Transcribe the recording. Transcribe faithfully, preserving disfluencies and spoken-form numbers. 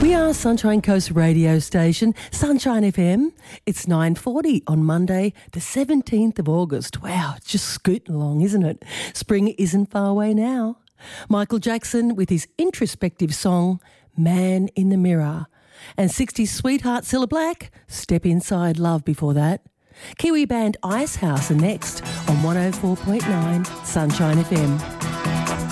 We are Sunshine Coast radio station, Sunshine F M. It's nine forty on Monday, the seventeenth of August. Wow, it's just scooting along, isn't it? Spring isn't far away now. Michael Jackson with his introspective song, Man in the Mirror. And sixties sweetheart Cilla Black, Step Inside Love before that. Kiwi band Icehouse are next on one oh four point nine Sunshine F M.